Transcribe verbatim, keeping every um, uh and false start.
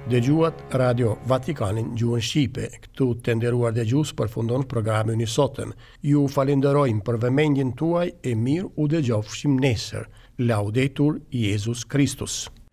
Dëgjuat Radio Vatikanin gjuhën Shqipe. Këtu të nderuar dëgjues përfundon programin i sotëm. Ju falenderojmë për vëmendjen tuaj e mirë u dëgjofshim nesër. Laudetur Jesus Christus.